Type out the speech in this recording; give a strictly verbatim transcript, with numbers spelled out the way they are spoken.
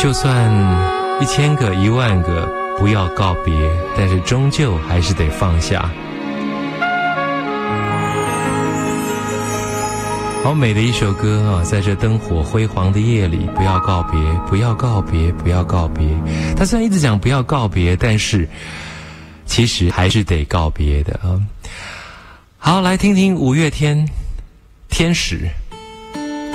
就算一千个一万个不要告别，但是终究还是得放下。好美的一首歌啊，在这灯火辉煌的夜里，不要告别，不要告别，不要告别。他虽然一直讲不要告别，但是其实还是得告别的啊。好，来听听五月天天使。